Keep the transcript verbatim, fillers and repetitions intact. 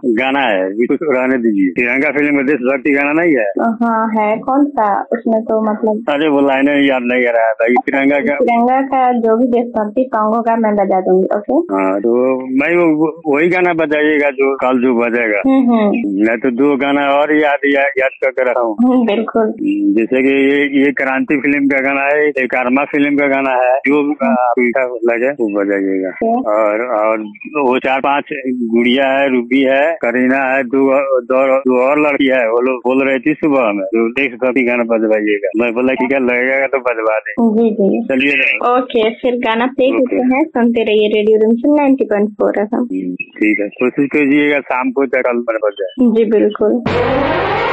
गाना है, ये कुछ रहने दीजिए। तिरंगा फिल्म में देशभक्ति गाना नहीं है? हाँ है, कौन सा? उसमें तो मतलब अरे वो लाइनें याद नहीं आ रहा था। ये तिरंगा का तिरंगा का जो भी देशभक्ति सॉन्ग होगा मैं बजा दूंगी। ओके हाँ, तो मैं वो वही गाना बजाइएगा जो कल जो बजेगा। मैं तो दो गाना और याद याद करके रखा हूँ। बिल्कुल। जैसे कि ये ये क्रांति फिल्म का गाना है, एक आर्मा फिल्म का गाना है, जो आपको लगे वो बजाइएगा। और और वो चार पांच गुड़िया है, रूबी है, करीना है, दो दो, दो और लड़की है, वो लोग बोल रही थी सुबह में जो देशभक्ति गाना बजवाइएगा। मैं बोला कि क्या लगेगा तो बजवा दे। जी जी चलिए ओके, फिर गाना प्ले करते हैं, सुनते रहिए रेडियो रिमझिम ninety point four F M. ठीक है, कोशिश कीजिएगा शाम को कल बज जाए। जी बिल्कुल।